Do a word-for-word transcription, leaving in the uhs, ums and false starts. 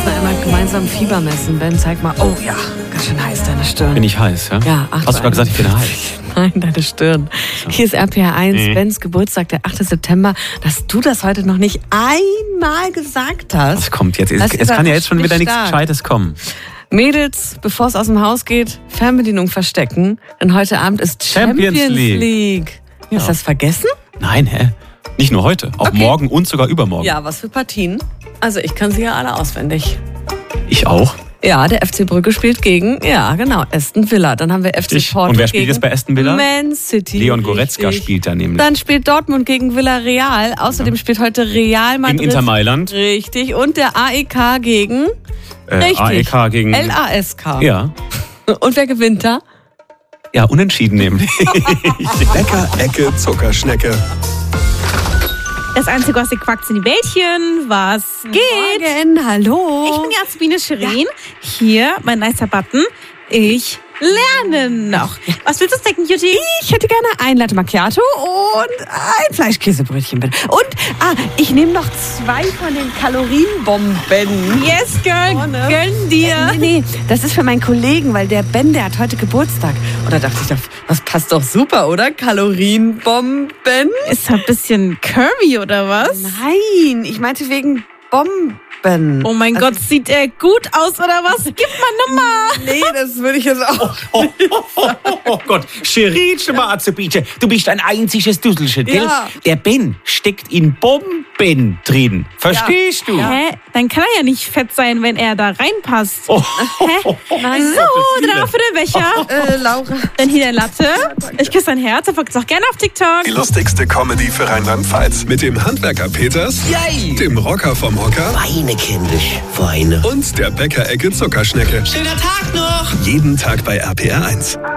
müssen einmal gemeinsam Fieber messen. Ben, zeig mal. Oh ja, ganz schön heiß, deine Stirn. Bin ich heiß, ja? Ja, ach, hast du gerade gesagt, ich bin heiß? Nein, deine Stirn. So. Hier ist R P R eins, nee. Bens Geburtstag, der achte September. Dass du das heute noch nicht einmal gesagt hast. Was kommt jetzt? Es, es kann ja jetzt schon wieder nichts Gescheites kommen. Mädels, bevor es aus dem Haus geht, Fernbedienung verstecken. Denn heute Abend ist Champions, Champions League. League. Ja. Hast du das vergessen? Nein, hä? Nicht nur heute, auch okay. morgen und sogar übermorgen. Ja, was für Partien? Also ich kann sie ja alle auswendig. Ich auch? Ja, der F C Brügge spielt gegen, ja genau, Aston Villa. Dann haben wir F C Richtig. Porto Und wer spielt jetzt bei Aston Villa? Man City. Leon Goretzka Richtig. spielt da nämlich. Dann spielt Dortmund gegen Villarreal. Außerdem ja. spielt heute Real Madrid. Gegen Inter Mailand. Richtig. Und der A E K gegen... Äh, Richtig. A E K gegen... L A S K. Ja. Und wer gewinnt da? Ja, unentschieden nämlich. Bäcker, Ecke, Zuckerschnecke. Das einzige, was ihr quackt, sind die Bällchen. Was geht? Morgen, hallo. Ich bin die Azubine Shirin. Ja. Hier, mein nicer Button. Ich lerne noch. Was willst du snacken, Jutti? Ich hätte gerne ein Latte Macchiato und ein Fleischkäsebrötchen, bitte. Und, ah, ich nehme noch zwei von den Kalorienbomben. Yes, girl, oh, ne? Gönn dir. Äh, nee, nee, das ist für meinen Kollegen, weil der Ben, der hat heute Geburtstag. Und da dachte ich doch, das passt doch super, oder? Kalorienbomben. Ist ein bisschen curvy, oder was? Nein, ich meinte wegen Bomben. Oh mein also, Gott, sieht er gut aus oder was? Gib mal Nummer. Nee, das würde ich jetzt auch oh, oh, oh, oh, oh Gott, Shirin, Schwarze-Biete, du bist ein einziges Dusselchen, gell? Ja. Der Ben steckt in Bomben drin. Verstehst ja. du? Hä? Dann kann er ja nicht fett sein, wenn er da reinpasst. Oh. Hä? Nein. So, dann für den Becher. Oh, äh, Laura. Dann hier der Latte. Ich küsse dein Herz, er folgt auch gerne auf TikTok. Die lustigste Comedy für Rheinland-Pfalz. Mit dem Handwerker Peters, Yay. dem Rocker vom Hocker, Weine kindisch, Weine. Und der Bäcker-Ecke Zuckerschnecke. Schöner Tag noch. Jeden Tag bei R P R eins.